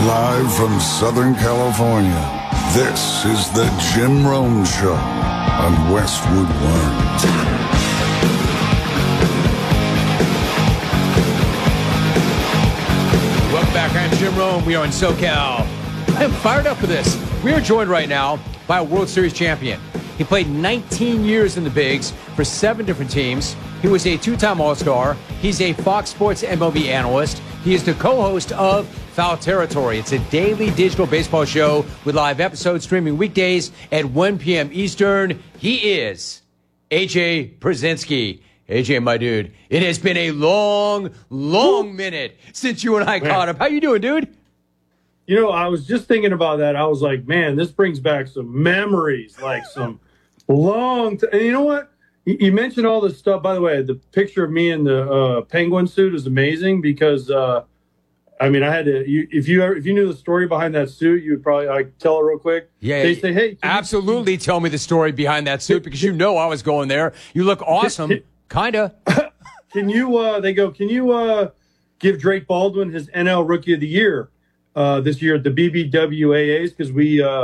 Live from Southern California, this is the Jim Rome Show on Westwood One. Welcome back. I'm Jim Rome. We are in SoCal. I am fired up for this. We are joined right now by a World Series champion. He played 19 years in the bigs for 7 different teams. He was a 2-time All-Star. He's a Fox Sports MLB analyst. He is the co-host of Foul Territory. It's a daily digital baseball show with live episodes streaming weekdays at 1 p.m. Eastern. He is AJ Pierzynski. AJ, my dude, it has been a long minute since you and I caught up. How you doing, dude? You know, I was just thinking about that. I was like, man, this brings back some memories, like some and you know what? You mentioned all this stuff. By the way, the picture of me in the penguin suit is amazing because, I mean, I had to. If you knew the story behind that suit, you would probably tell it real quick. Yeah, they say, hey, absolutely, tell me the story behind that suit because you know I was going there. You look awesome, kinda. Can you? They go. Can you give Drake Baldwin his NL Rookie of the Year this year at the BBWAAs because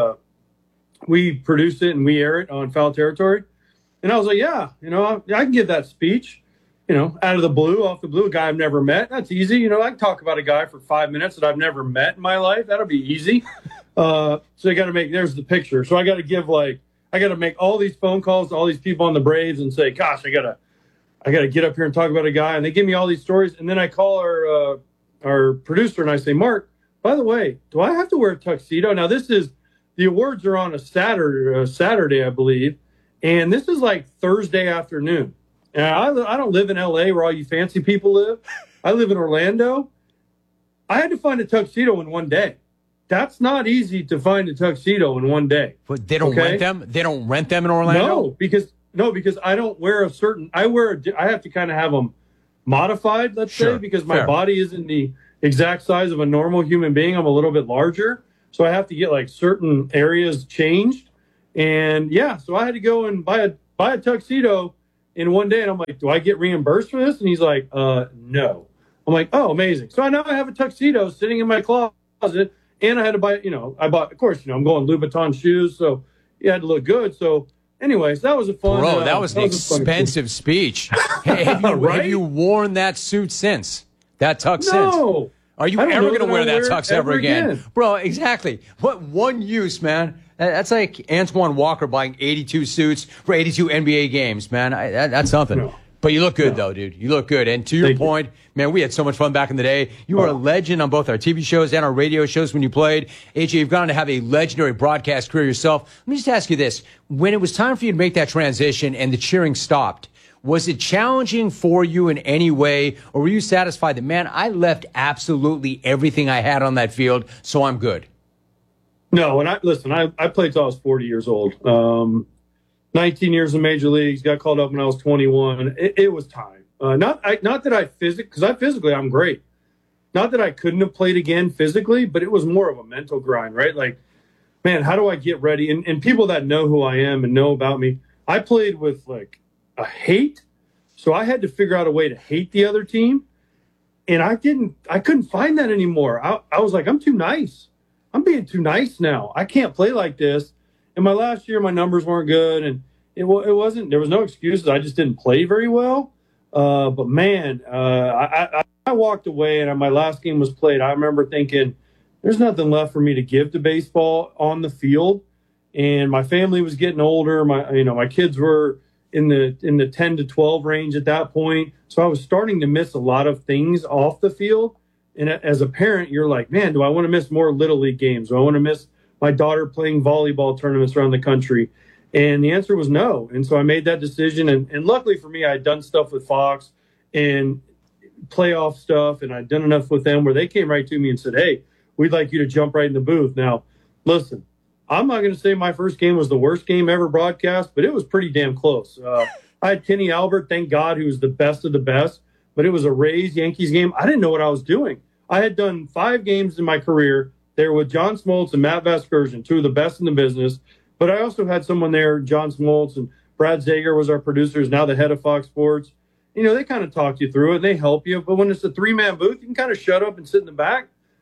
we produce it and we air it on Foul Territory. And I was like, yeah, you know, I can give that speech, you know, out of the blue, off the blue, a guy I've never met. That's easy. You know, I can talk about a guy for 5 minutes that I've never met in my life. That'll be easy. So I got to there's the picture. So I got to make all these phone calls to all these people on the Braves and say, gosh, I got to get up here and talk about a guy. And they give me all these stories. And then I call our producer and I say, Mark, by the way, do I have to wear a tuxedo? Now, the awards are on a Saturday, I believe. And this is like Thursday afternoon. And I don't live in L.A. where all you fancy people live. I live in Orlando. I had to find a tuxedo in one day. That's not easy to find a tuxedo in one day. But they don't rent them? They don't rent them in Orlando? No, because I don't wear I have to kind of have them modified, let's say, because my body isn't the exact size of a normal human being. I'm a little bit larger. So I have to get like certain areas changed. And yeah, so I had to go and buy a tuxedo in one day. And I'm like, do I get reimbursed for this? And he's like, no. I'm like, oh, amazing. So now I have a tuxedo sitting in my closet and I had to buy, of course, I'm going Louboutin shoes. So you had to look good. So anyways, that was a fun. Bro, that was an expensive speech. Hey, have you worn that suit since? That tux since? No. Are you ever going to wear that tux ever again? Bro, exactly. What one use, man? That's like Antoine Walker buying 82 suits for 82 NBA games, man. That's something. No. But you look good, though, dude. You look good. And to your point, man, we had so much fun back in the day. You were a legend on both our TV shows and our radio shows when you played. AJ, you've gone on to have a legendary broadcast career yourself. Let me just ask you this. When it was time for you to make that transition and the cheering stopped, was it challenging for you in any way, or were you satisfied that, man, I left absolutely everything I had on that field, so I'm good? No, and I played till I was 40 years old. 19 years in major leagues, got called up when I was 21. It was time. Not that physically I'm great. Not that I couldn't have played again physically, but it was more of a mental grind, right? Like, man, how do I get ready? And people that know who I am and know about me, I played with like a hate. So I had to figure out a way to hate the other team. And I couldn't find that anymore. I was like, I'm too nice. I'm being too nice now. I can't play like this. And my last year, my numbers weren't good, and it wasn't. There was no excuses. I just didn't play very well. But man, I walked away, and my last game was played. I remember thinking, there's nothing left for me to give to baseball on the field. And my family was getting older. My kids were in the 10 to 12 range at that point. So I was starting to miss a lot of things off the field. And as a parent, you're like, man, do I want to miss more Little League games? Do I want to miss my daughter playing volleyball tournaments around the country? And the answer was no. And so I made that decision. And luckily for me, I had done stuff with Fox and playoff stuff, and I'd done enough with them where they came right to me and said, hey, we'd like you to jump right in the booth. Now, listen, I'm not going to say my first game was the worst game ever broadcast, but it was pretty damn close. I had Kenny Albert, thank God, who was the best of the best, but it was a Rays-Yankees game. I didn't know what I was doing. I had done 5 games in my career. They were with John Smoltz and Matt Vasgersian, 2 of the best in the business. But I also had someone there, John Smoltz, and Brad Zager was our producer, is now the head of Fox Sports. They kind of talk you through it, and they help you. But when it's a 3-man booth, you can kind of shut up and sit in the back.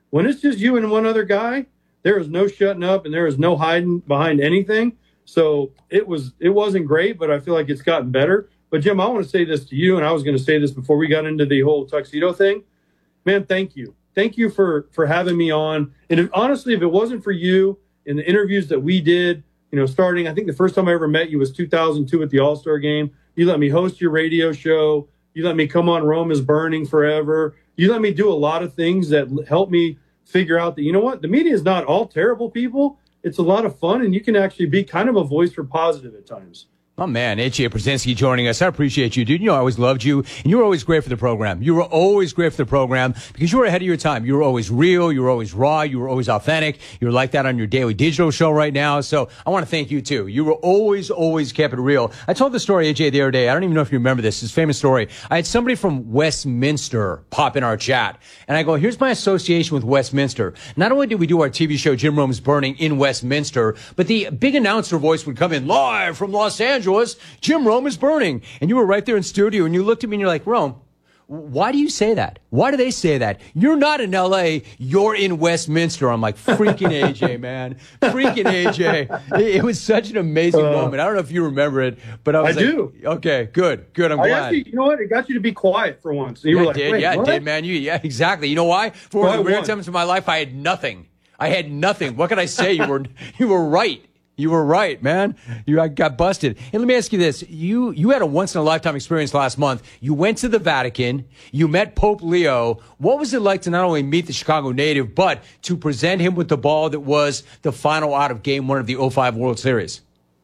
When it's just you and one other guy, there is no shutting up and there is no hiding behind anything. So it wasn't great, but I feel like it's gotten better. But Jim, I want to say this to you, and I was going to say this before we got into the whole tuxedo thing. Man, thank you. Thank you for having me on. And honestly, if it wasn't for you and the interviews that we did, starting, I think the first time I ever met you was 2002 at the All-Star game. You let me host your radio show. You let me come on Rome is Burning forever. You let me do a lot of things that help me figure out that, you know what, the media is not all terrible people. It's a lot of fun, and you can actually be kind of a voice for positive at times. Oh, man, AJ Brzezinski joining us. I appreciate you, dude. I always loved you, and you were always great for the program. You were always great for the program because you were ahead of your time. You were always real. You were always raw. You were always authentic. You were like that on your daily digital show right now. So I want to thank you, too. You were always kept it real. I told the story, AJ, the other day. I don't even know if you remember this. It's a famous story. I had somebody from Westminster pop in our chat, and I go, here's my association with Westminster. Not only did we do our TV show, Jim Rome is Burning, in Westminster, but the big announcer voice would come in live from Los Angeles. Jim Rome is Burning. And you were right there in studio, and you looked at me and you're like, Rome, why do you say that? Why do they say that? You're not in L.A., you're in Westminster. I'm like, freaking AJ, man. Freaking AJ. It was such an amazing moment. I don't know if you remember it, but I do. Okay, good. I'm glad. Actually, you know what? It got you to be quiet for once. You were like, it did, man. Yeah, exactly. You know why? For one of the weird times in my life, I had nothing. What could I say? You were right. You were right, man. I got busted. And let me ask you this. You had a once-in-a-lifetime experience last month. You went to the Vatican. You met Pope Leo. What was it like to not only meet the Chicago native, but to present him with the ball that was the final out of Game 1 of the 2005 World Series?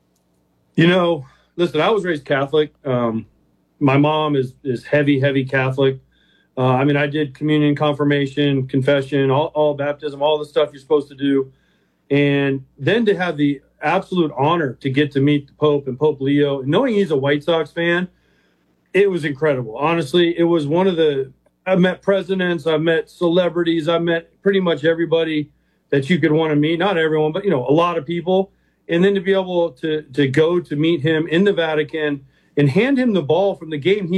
Listen, I was raised Catholic. My mom is heavy Catholic. I did communion, confirmation, confession, all baptism, all the stuff you're supposed to do. And then to have the absolute honor to get to meet the Pope and Pope Leo, and knowing he's a White Sox fan, it was incredible. Honestly, it was I've met presidents, I've met celebrities, I've met pretty much everybody that you could want to meet. Not everyone, but, a lot of people. And then to be able to go to meet him in the Vatican and hand him the ball from the game he